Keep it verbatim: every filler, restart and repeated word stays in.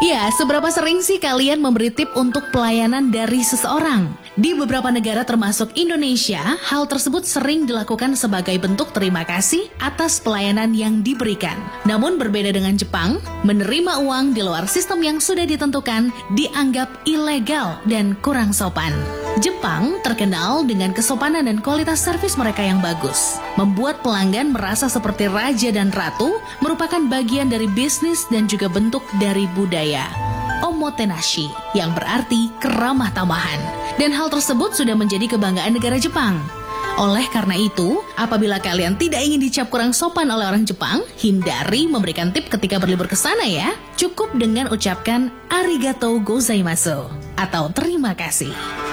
Ya, seberapa sering sih kalian memberi tip untuk pelayanan dari seseorang? Di beberapa negara termasuk Indonesia, hal tersebut sering dilakukan sebagai bentuk terima kasih atas pelayanan yang diberikan. Namun berbeda dengan Jepang, menerima uang di luar sistem yang sudah ditentukan dianggap ilegal dan kurang sopan. Jepang terkenal dengan kesopanan dan kualitas servis mereka yang bagus. Membuat pelanggan merasa seperti raja dan ratu merupakan bagian dari bisnis dan juga bentuk dari budaya omotenashi, yang berarti keramah tamahan. Dan hal tersebut sudah menjadi kebanggaan negara Jepang. Oleh karena itu, apabila kalian tidak ingin dicap kurang sopan oleh orang Jepang, hindari memberikan tip ketika berlibur ke sana ya. Cukup dengan ucapkan arigatou gozaimasu atau terima kasih.